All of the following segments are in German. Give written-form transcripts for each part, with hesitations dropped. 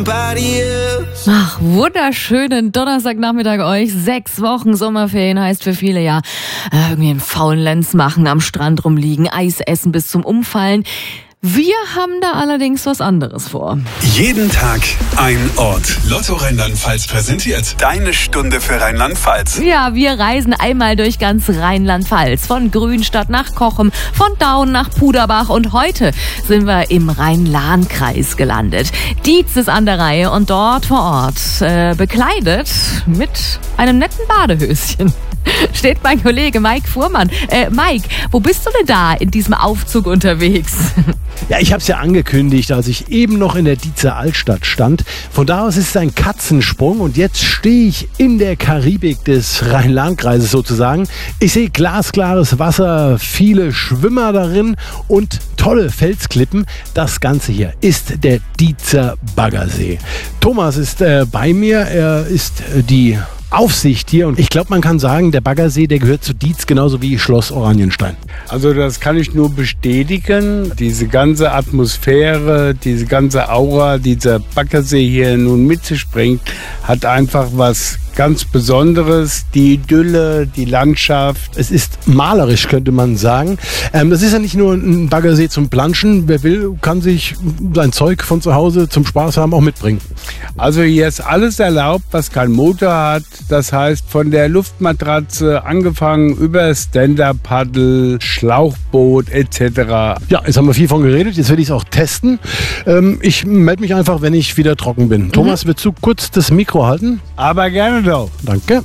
Ach, wunderschönen Donnerstagnachmittag euch. 6 Wochen Sommerferien heißt für viele ja irgendwie einen Faulenz machen, am Strand rumliegen, Eis essen bis zum Umfallen. Wir haben da allerdings was anderes vor. Jeden Tag ein Ort. Lotto Rheinland-Pfalz präsentiert deine Stunde für Rheinland-Pfalz. Ja, wir reisen einmal durch ganz Rheinland-Pfalz. Von Grünstadt nach Cochem, von Daun nach Puderbach. Und heute sind wir im Rhein-Lahn-Kreis gelandet. Dietz ist an der Reihe und dort vor Ort bekleidet mit einem netten Badehöschen steht mein Kollege Mike Fuhrmann. Mike, wo bist du denn da in diesem Aufzug unterwegs? Ja, ich habe es ja angekündigt, als ich eben noch in der Dietzer Altstadt stand. Von da aus ist es ein Katzensprung und jetzt stehe ich in der Karibik des Rhein-Lahn-Kreises sozusagen. Ich sehe glasklares Wasser, viele Schwimmer darin und tolle Felsklippen. Das Ganze hier ist der Dietzer Baggersee. Thomas ist bei mir, er ist die Aufsicht hier und ich glaube, man kann sagen, der Baggersee, der gehört zu Dietz genauso wie Schloss Oranienstein. Also das kann ich nur bestätigen. Diese ganze Atmosphäre, diese ganze Aura, dieser Baggersee hier nun mit sich bringt, hat einfach was ganz Besonderes, die Idylle, die Landschaft. Es ist malerisch, könnte man sagen. Das ist ja nicht nur ein Baggersee zum Planschen. Wer will, kann sich sein Zeug von zu Hause zum Spaß haben auch mitbringen. Also hier ist alles erlaubt, was kein Motor hat. Das heißt, von der Luftmatratze angefangen über Stand-Up-Paddle, Schlauchboot etc. Ja, jetzt haben wir viel von geredet. Jetzt werde ich es auch testen. Ich melde mich einfach, wenn ich wieder trocken bin. Thomas, willst du kurz das Mikro halten? Aber gerne doch. Danke.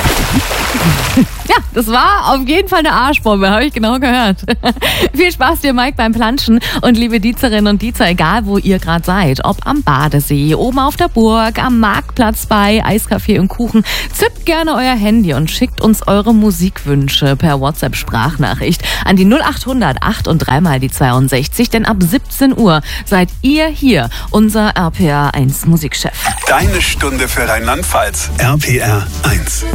Ja, das war auf jeden Fall eine Arschbombe, habe ich genau gehört. Viel Spaß dir, Mike, beim Planschen. Und liebe Dietzerinnen und Dietzer, egal wo ihr gerade seid, ob am Badesee, oben auf der Burg, am Marktplatz bei Eiskaffee und Kuchen, zückt gerne euer Handy und schickt uns eure Musikwünsche per WhatsApp-Sprachnachricht an die 0800 8 und 3 mal die 62, denn ab 17 Uhr seid ihr hier, unser RPR 1 Musikchef. Deine Stunde für Rheinland-Pfalz. RPR 1.